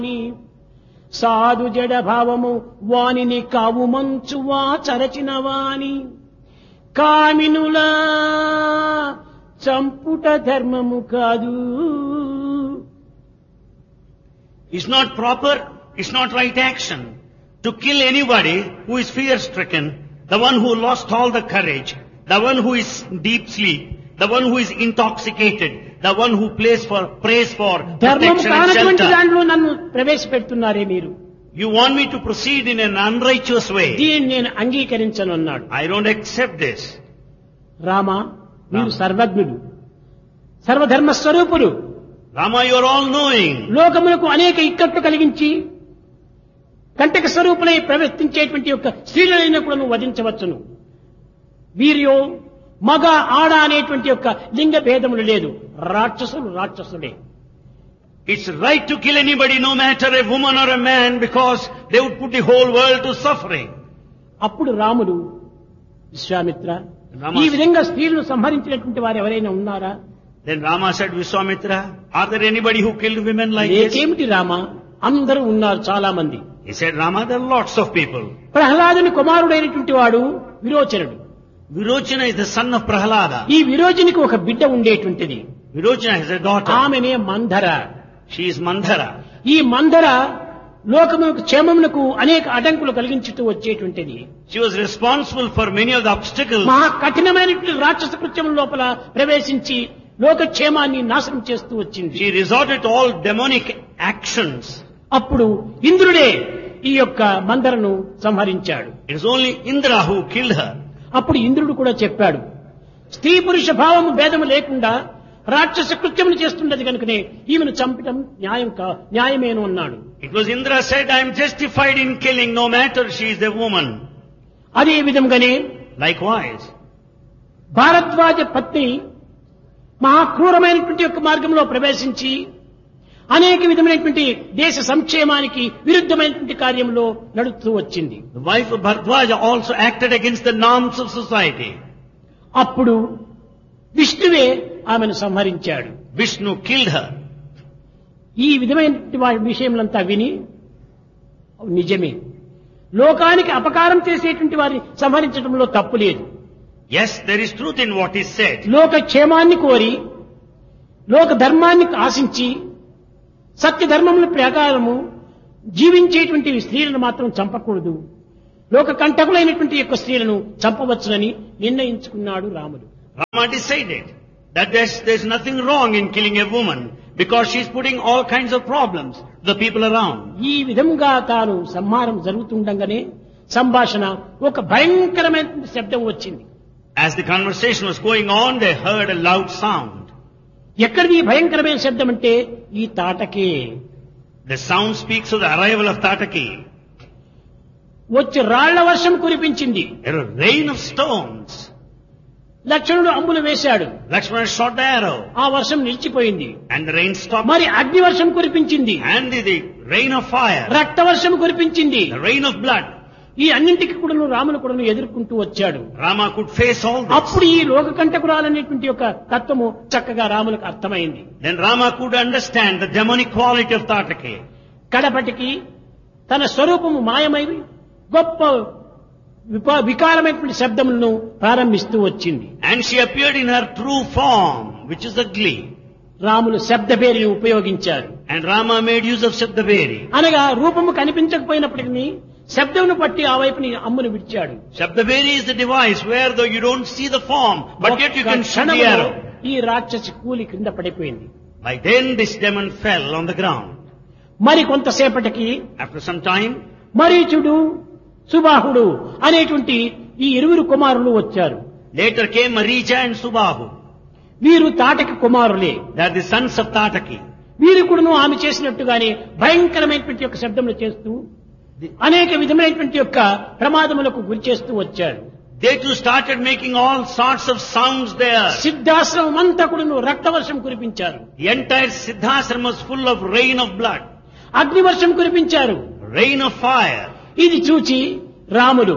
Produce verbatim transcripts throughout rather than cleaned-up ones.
సాధు జడ భావము వానిని కావు మంచు వా చరచిన వాని కామినులా చంపుట ధర్మము కాదు. It's not proper, it's not right action to kill anybody who is fear-stricken, the one who lost all the courage, the one who is in deep sleep, the one who is intoxicated, the one who plays for, prays for ధర్మము protection and కానటువంటి shelter. దాంట్లో నన్ను ప్రవేశపెడుతున్నారే మీరు. You want me to proceed in an unrighteous way. దీన్ని నేను అంగీకరించను అన్నాడు. I don't accept this. Rama మీరు రామ. సర్వజ్ఞుడు, సర్వధర్మ స్వరూపుడు. Rama, you are all knowing. లోకములకు అనేక ఇక్కట్లు కలిగించి కంటక స్వరూపులై ప్రవర్తించేటువంటి యొక్క స్త్రీలైన కూడా నువ్వు వధించవచ్చును. వీరియో మగ ఆడ అనేటువంటి యొక్క లింగ భేదములు లేదు. రాక్షసులు రాక్షసులే. It's right to kill anybody, no matter a woman or a man, because they would put the whole world to suffering. అప్పుడు రాముడు విశ్వామిత్ర రామ. ఈ విధంగా స్త్రీలను సంహరించినటువంటి వారు ఎవరైనా ఉన్నారా? Then Rama said, Vishwamitra, are there anybody who killed women like this? ఏమిటి రామ, అందరూ ఉన్నారు చాలా మంది. He said, Rama, there are lots of people. ప్రహ్లాదుని కుమారుడైనటువంటి వాడు విరోచనుడు. Virochana is the son of Prahlada. ఈ విరోచనికి ఒక బిడ్డ ఉండేటువంటిది. Virochana has a daughter. ఆమెనే మంధర. She is Mandhara. ఈ మంధర లోకమునకు క్షేమమునకు అనేక అడ్డంకులు కలిగించుతూ వచ్చేటువంటిది. She was responsible for many of the obstacles. మహా కఠినమైనటువంటి రాక్షస కృత్యం లోపల ప్రవేశించి లోకక్షేమాన్ని నాశనం చేస్తూ వచ్చింది. She resorted to all demonic actions. అప్పుడు ఇంద్రుడే ఈ యొక్క మందరను సంహరించాడు. It is only Indra who killed her. అప్పుడు ఇంద్రుడు కూడా చెప్పాడు, స్త్రీ పురుష భావము భేదము లేకుండా రాక్షస కృత్యములు చేస్తున్నది కనుకనే ఈమెను చంపటం న్యాయం కా న్యాయమేను అన్నాడు. It was Indra said, I am justified in killing no matter she is a woman. అదే విధంగానే Likewise, భారద్వాజ పత్ని మహాక్రూరమైనటువంటి యొక్క మార్గంలో ప్రవేశించి అనేక విధమైనటువంటి దేశ సంక్షేమానికి విరుద్ధమైనటువంటి కార్యంలో నడుస్తూ వచ్చింది. the wife of Bharadwaja also acted against the norms of society. అప్పుడు విష్ణువే ఆమెను సంహరించాడు. Vishnu killed her. ఈ విధమైనటువంటి వా- విషయములంతా విని నిజమే, లోకానికి అపకారం చేసేటువంటి వారిని సంహరించడంలో తప్పు లేదు. Yes, there is truth in what is said. లోక క్షేమాన్ని కోరి లోక ధర్మాన్ని ఆశించి సత్య ధర్మముల ప్రకారము జీవించేటువంటి స్త్రీలను మాత్రం చంపకూడదు. లోక కంటకులైనటువంటి యొక్క స్త్రీలను చంపవచ్చునని నిర్ణయించుకున్నాడు రాముడు. Rama decided that there's, there's nothing wrong in killing a woman because she's putting all kinds of problems to the people around. ఈ విధంగా తాను సంహారం జరుగుతుండగానే సంభాషణ ఒక భయంకరమైన శబ్దం వచ్చింది. As the conversation was going on, they heard a loud sound. ఎక్కడిది ఈ భయంకరమైన శబ్దం అంటే ఈ తాటకే. The sound speaks of the arrival of Tataki. వచ్చి రాళ్ల వర్షం కురిపించింది. There was rain of stones. లక్ష్మణుడు అంబులు వేశాడు. Lakshmana shot the arrow ఆ వర్షం నిలిచిపోయింది. and the rain stopped. మరి అగ్ని వర్షం కురిపించింది. And the, the rain of fire, రక్త వర్షం కురిపించింది. the rain of blood. ఈ అన్నింటికి కూడాను రామును కూడాను ఎదుర్కొంటూ వచ్చాడు. Rama could face all this. అప్పుడు ఈ లోక కంటకురాలనేటువంటి యొక్క తత్వము చక్కగా రాములకు అర్థమైంది. Then Rama could understand the demonic quality of Tataki. కడపటికి తన స్వరూపము మాయమై గొప్ప విప- వికారమైనటువంటి శబ్దములను ప్రారంభిస్తూ వచ్చింది. And she appeared in her true form, which is ugly. Ramulu శబ్దభేరిని ఉపయోగించారు. And Rama made use of Shabdaberi. అనగా రూపము కనిపించకపోయినప్పటికీ శబ్దమును పట్టి ఆ వైపుని అమ్మును విడిచాడు. Shabdaberi is the device where though you don't see the form, but yet you can ఒక్క shoot the క్షణములో arrow. ఈ రాక్షసి కూలి క్రింద పడిపోయింది. By then this demon fell on the ground. మరి కొంతసేపటికి After some time, మరీచుడు సుబాహుడు అనేటువంటి ఈ ఇరువురు కుమారులు వచ్చారు. later came Maricha and Subahu. వీరు Tataki కుమారులే. They are the sons of Tataki. వీరు కూడాను ఆమె చేసినట్టుగానే భయంకరమైనటువంటి యొక్క శబ్దములు చేస్తూ అనేక విధమైనటువంటి యొక్క ప్రమాదములకు గురి చేస్తూ వచ్చారు. They too started making all sorts of sounds there. Siddhashramam అంతా కూడాను రక్తవర్షం కురిపించారు. The entire Siddhasrama was full of rain of blood, అగ్నివర్షం కురిపించారు. rain of fire. ఇది చూచి రాముడు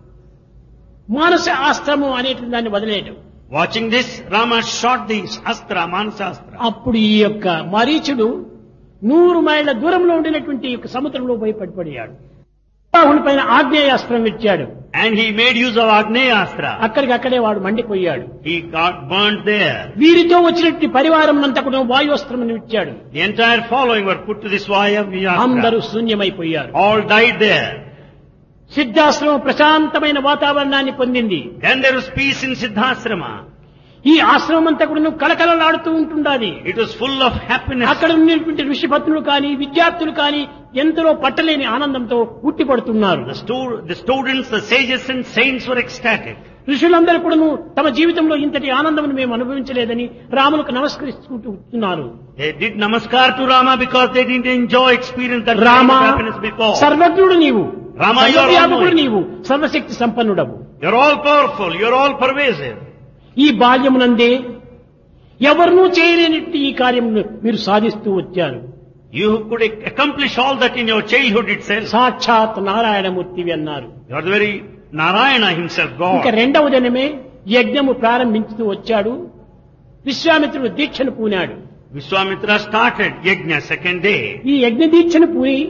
మానస ఆస్త్రము అనేటువంటి దాన్ని వదిలేయడం. Watching this, Rama shot the Astra, Manasastra. అప్పుడు ఈ యొక్క మరీచుడు నూరు మైళ్ళ దూరంలో ఉండినటువంటి ఒక సముద్రంలో పోయి పడిపోయాడు. రాహుని పైన ఆగ్నేయాస్త్రం ఇచ్చాడు. And he made use of Agneyastra. అక్కడికి అక్కడే వాడు మండిపోయాడు. He got burnt there. వీరితో వచ్చినటువంటి పరివారం అంతా కూడా వాయుస్త్రం ఇచ్చాడు. The entire following were put to this Vayastra. అందరూ శూన్యమైపోయారు. All died there. సిద్ధాశ్రమం ప్రశాంతమైన వాతావరణాన్ని పొందింది. Then there was peace in Siddhasrama. ఈ ఆశ్రమం అంతా కూడా కలకలలాడుతూ ఉంటుండాలి. It was full of happiness. అక్కడ ఉన్నటువంటి ఋషిపత్నులు కానీ విద్యార్థులు కానీ ఎంతలో పట్టలేని ఆనందంతో ఉట్టిపడుతున్నారు. The, stu- the students, the sages and saints were ecstatic. ఋషులందరూ కూడా తమ జీవితంలో ఇంతటి ఆనందం మేము అనుభవించలేదని రాములకు నమస్కరిస్తున్నారు. They did namaskar to Rama because they didn't enjoy experience that kind Rama of happiness before. సర్వజ్ఞుడు నీవు, Rama, you are సర్వవ్యాపకుడు all నీవు, సర్వశక్తి సంపన్నుడవు. You're all powerful. You're all pervasive. ఈ బాల్యమునందే ఎవరినూ చేయలేనట్టు ఈ కార్యమును మీరు సాధిస్తూ వచ్చారు. You could accomplish all that in your childhood itself. సాక్షాత్ నారాయణమూర్తివి అన్నారు. You are the very Narayana himself, ఇంకా God. రెండవ దినమే యజ్ఞము ప్రారంభించుతూ వచ్చాడు. విశ్వామిత్రుడు దీక్షను పూనాడు. Vishwamitra started Yajna second day. ఈ యజ్ఞ దీక్షను పూని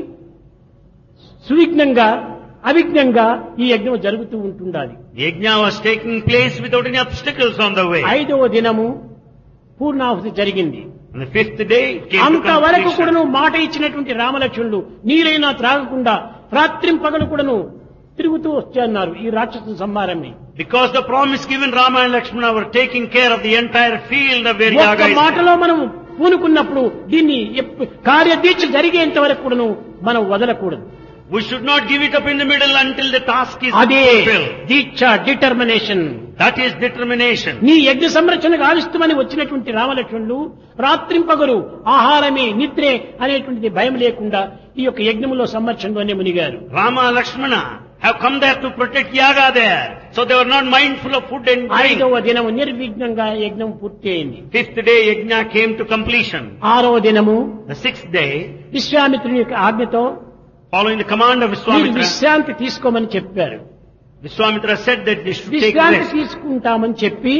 సువిఘ్నంగా అవిఘ్నంగా ఈ యజ్ఞం జరుగుతూ ఉంటుండాలి. Yajna was taking place without any obstacles on the way. ఐదవ దినము పూర్ణాహుతి జరిగింది. On the fifth day, it came to అంతవరకు కూడాను completion. మాట ఇచ్చినటువంటి రామలక్ష్మణులు నీరైనా త్రాగకుండా రాత్రింపగలు కూడాను తిరుగుతూ వచ్చన్నారు ఈ రాక్షస సంహారాన్ని. Because the promise given, Rama and Lakshmana were taking care of the entire field of where ఒక్క Yaga is. మాటలో మనం పూనుకున్నప్పుడు దీన్ని ఎప్ప- కార్యదీక్ష జరిగేంత వరకు కూడాను మనం వదలకూడదు. We should not give it up in the middle until the task is అదే fulfilled. Deeksha, determination. That is determination. నీ యజ్ఞ సంరక్షణకు ఆవిస్తమని వచ్చినటువంటి రామలక్ష్మణులు రాత్రింపగలు ఆహారమే నిద్రే అనేటువంటిది భయం లేకుండా ఈ యొక్క యజ్ఞములో సంరక్షణలోనే మునిగారు. Rama and Lakshmana have come there to protect Yaga there. So they were not mindful of food and drink. ఐదవ దినము నిర్విఘ్నంగా యజ్ఞం పూర్తి అయింది. Fifth day, Yajna came to completion. ఆరవ దినము The sixth day, విశ్వామిత్రుని యొక్క ఆజ్ఞతో following the command of మీరు Vishwamitra, విశ్రాంతి తీసుకోమని చెప్పారు. Vishwamitra said that they should take విశ్రాంతి rest. తీసుకుంటామని చెప్పి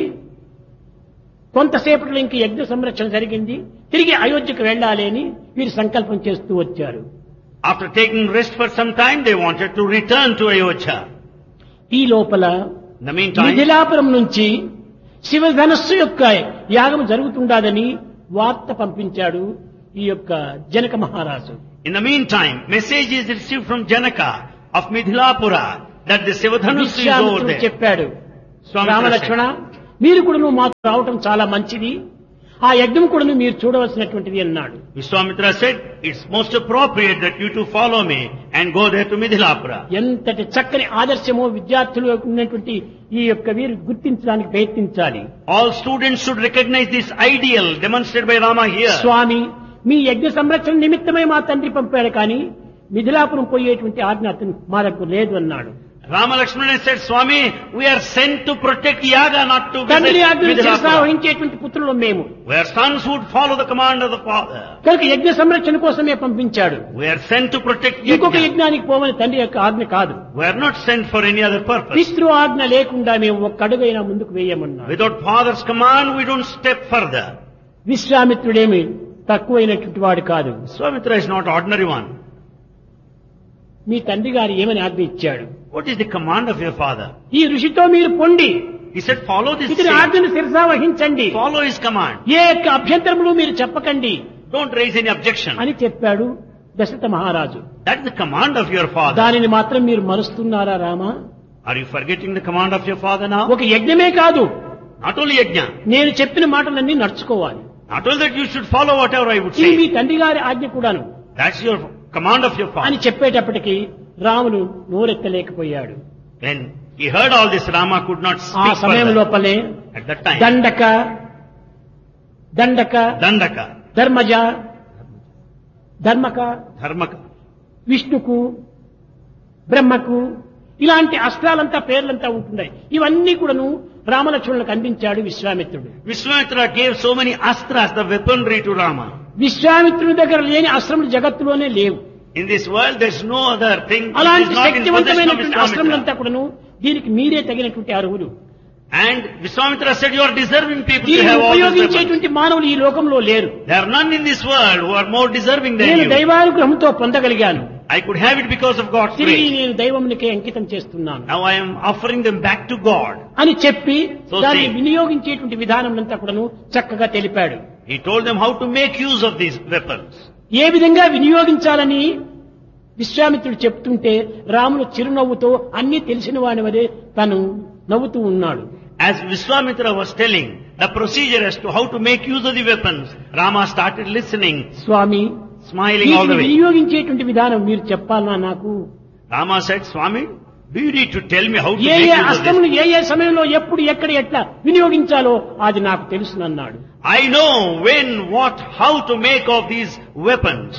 కొంతసేపట్లో ఇంక యజ్ఞ సంరక్షణ జరిగింది. తిరిగి అయోధ్యకు వెళ్ళాలి అని వీరు సంకల్పం చేస్తూ వచ్చారు. After taking rest for some time, they wanted to return to Ayodhya. ఈ లోపల In the meantime, మిథిలాపురం నుంచి శివధనస్సు యొక్క యాగం జరుగుతుండాదని వార్త పంపించాడు ఈ యొక్క జనక మహారాజు. in the meantime, message is received from Janaka of Midhilapura that the Sivadhanus is over విశ్వామిత్రుడు there. చెప్పాడు, Swamitra రామలక్ష్మణ said, మీరు కూడా నువ్వు మాతో రావటం చాలా మంచిది, ఆ యజ్ఞం కూడా మీరు చూడవలసినటువంటిది అన్నాడు. Vishwamitra said, it's most appropriate that you two follow me and go there to Midhilapura. ఎంతటి చక్కని ఆదర్శమో విద్యార్థులు ఉన్నటువంటి ఈ యొక్క వీరు గుర్తించడానికి ప్రయత్నించాలి. All students should recognize this ideal demonstrated by Rama here. స్వామి, మీ యజ్ఞ సంరక్షణ నిమిత్తమై మా తండ్రి పంపాడు కానీ మిథిలాపురం పోయేటువంటి ఆజ్ఞ అతను మా దగ్గర లేదు అన్నాడు. Rama Lakshmana said, Swami, we are sent to protect Yaga, not to తండ్రి visit ఆజ్ఞను Midhilapura. వహించేటువంటి పుత్రులు మేము We are sons who would follow the command of the father. కనుక యజ్ఞ సంరక్షణ కోసమే పంపించాడు. We are sent to protect ఇంకొక Yajna. యజ్ఞానికి పోవని తండ్రి యొక్క ఆజ్ఞ కాదు. We are not sent for any other purpose. పితృ ఆజ్ఞ లేకుండా మేము ఒక్క అడుగైనా ముందుకు వేయమన్నాడు. Without father's command, we don't step further. విశ్వామిత్రుడేమి తక్కువైనటువంటి వాడు కాదు. Swamitra is not ordinary one. మీ తండ్రి గారు ఏమని ఆజ్ఞ ఇచ్చాడు? What is the command of your father? ఈ ఋషితో మీరు పొండి, He said, follow this ఇతని sage. ఆజ్ఞను శిరసా వహించండి, Follow his command. ఏ యొక్క అభ్యంతరములు మీరు చెప్పకండి Don't raise any objection. అని చెప్పాడు దశరథ మహారాజు. That's the command of your father. దానిని మాత్రం మీరు మరుస్తున్నారా Rama? Are you forgetting the command of your father now? ఒక యజ్ఞమే కాదు, Not only Yajna. నేను చెప్పిన మాటలన్నీ నడుచుకోవాలి. Not only that you should follow whatever I would ఇది మీ say. తండ్రి గారి ఆజ్ఞ కూడాను That's your command of your అని father. చెప్పేటప్పటికి రాముడు నోరెత్తలేకపోయాడు. When he heard all this, Rama could not ఆ speak సమయం further. లోపలే At that time, దండక దండక Dandaka, Dharmaja ధర్మక Dharmaka, విష్ణుకు బ్రహ్మకు ఇలాంటి అస్త్రాలంతా పేర్లంతా ఉంటున్నాయి. ఇవన్నీ కూడాను రామలక్ష్మణులకు అందించాడు విశ్వామిత్రుడు. Vishwamitra gave so many astras, the weaponry to Rama. విశ్వామిత్రుని దగ్గర లేని అస్త్రములు జగత్తులోనే లేవు. In this world, there's no other thing which is అలాంటి not in possession of శక్తివంతమైనటువంటి Vishwamitra. అస్త్రములంతా కూడాను దీనికి మీరే తగినటువంటి అర్హులు. And Vishwamitra said, you are deserving people to దీన్ని have all these weapons. ఉపయోగించేటువంటి మానవులు ఈ లోకంలో లేరు. There are none in this world who are more deserving than నేను you. దైవానుగ్రహంతో పొందగలిగాను. I could have it because of God's తిరిగి grace. నేను దైవమునికే అంకితం చేస్తున్నాను Now I am offering them back to God. అని చెప్పి So దాన్ని say- వినియోగించేటువంటి విధానం అంతా కూడాను చక్కగా తెలిపాడు. He told them how to make use of these weapons. ఏ విధంగా వినియోగించాలని విశ్వామిత్రుడు చెప్తుంటే రాముడు చిరునవ్వుతో అన్ని తెలిసిన వాని వలె తను నవ్వుతూ ఉన్నాడు. As Vishwamitra was telling the procedure as to how to make use of the weapons, Rama started listening, Swamy smiling all వీటిని the way. వినియోగించేటువంటి విధానం మీరు చెప్పాలనా నాకు? Rama said, Swami, do you need to tell me how to A make A use of this? అస్త్రములు ఏ ఏ సమయంలో ఎప్పుడు ఎక్కడ ఎట్లా వినియోగించాలో అది నాకు తెలుసునన్నాడు. I know when, what, how to make of these weapons.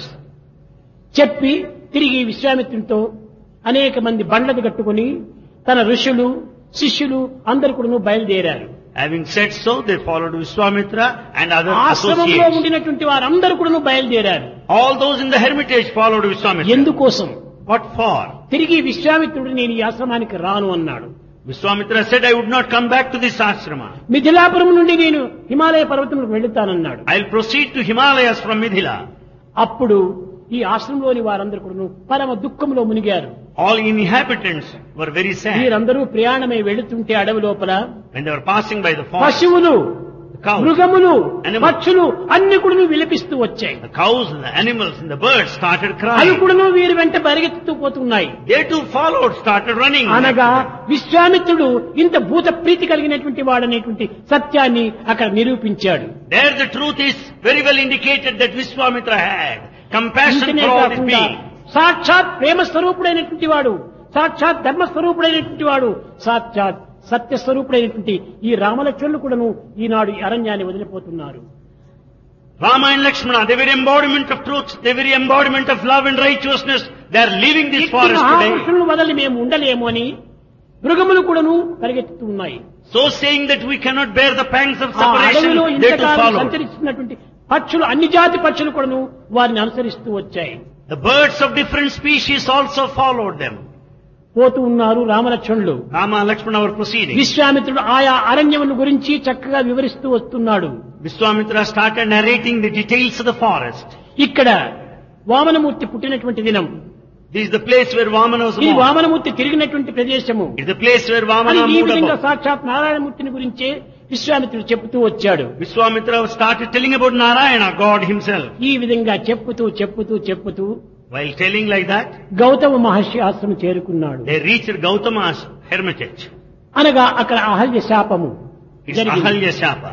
చెప్పి తిరిగి విశ్వామిత్రునితో అనేక మంది బండ్లను కట్టుకుని తన ఋషులు శిష్యులు అందరు కూడా బయలుదేరారు. Having said so, they followed Vishwamitra and other ఆశ్రమంలో associates. ఉండినటువంటి వారందరూ కూడా బయలుదేరారు. All those in the hermitage followed Vishwamitra. ఎందుకోసం? What for? తిరిగి విశ్వామిత్రుడు నేను ఈ ఆశ్రమానికి రాను అన్నాడు. Vishwamitra said, I would not come back to this ashrama. Mithilapuram నుండి నేను Himalaya పర్వతములకు వెళుతానన్నాడు. I'll proceed to Himalayas from Mithila. అప్పుడు ఈ ఆశ్రమంలోని వారందరూ కూడా పరమ దుఃఖంలో మునిగారు. All inhabitants were very sad. వీరందరూ ప్రయాణమై వెళుతుంటే అడవి లోపల When they were passing by the forest, పశువులు the cows, మృగములు Animals. పక్షులు అన్ని కూడా విలపిస్తూ వచ్చాయి. the cows and the animals and the birds started అవి crying. కూడా వీరి వెంట పరిగెత్తుతూ పోతున్నాయి. They too followed, started running. అనగా విశ్వామిత్రుడు ఇంత భూత ప్రీతి కలిగినటువంటి వాడనేటువంటి సత్యాన్ని అక్కడ నిరూపించాడు. There the truth is very well indicated that Vishwamitra had compassion ఇంతనే for all his కాకుండా beings. సాక్షాత్ ప్రేమ స్వరూపుడైనటువంటి వాడు, సాక్షాత్ ధర్మ స్వరూపుడైనటువంటి వాడు, సాక్షాత్ సత్య స్వరూపుడైనటువంటి ఈ రామలక్ష్మణులు కూడాను ఈనాడు ఈ అరణ్యాన్ని వదిలిపోతున్నారు. Rama and Lakshmana, the very embodiment of truth, the very embodiment of love and righteousness, they are leaving this ఇట్టి forest today. మహాపురుషులను వదలి మేము ఉండలేము అని మృగములు కూడాను పరిగెత్తుతూ ఉన్నాయి. So saying that we cannot bear the pangs of ఆ అడవిలో separation, they too ఇంతకాలం follow. సంచరిస్తున్నటువంటి పక్షులు అన్ని జాతి పక్షులు కూడాను వారిని అనుసరిస్తూ వచ్చాయి. The birds of different species also followed them. పోతూ ఉన్నారు రామలక్ష్మణులు. Rama and Lakshmana were proceeding. విశ్వామిత్రుడు ఆయా అరణ్యముల గురించి చక్కగా వివరిస్తూ వస్తున్నాడు. Vishwamitra started narrating the details of the forest. ఇక్కడ వామనమూర్తి పుట్టినటువంటి దినం, This is the place where Vamana was ఈ born. వామనమూర్తి తిరిగినటువంటి ప్రదేశము It is the place where అని Vamana ఈ moved విధంగా about. సాక్షాత్ నారాయణమూర్తిని గురించే విశ్వామిత్రుడు చెబుతూ వచ్చాడు. Vishwamitra started telling about Narayana, God himself. ఈ విధంగా చెప్పుతూ చెప్పుతూ చెప్పుతూ While telling like that, Gautama మహర్షి ఆశ్రమం చేరుకున్నాడు. they reached Gautama's hermitage. అనగా అక్కడ అహల్య శాపము It's జరిగింది. Ahalya Shapa.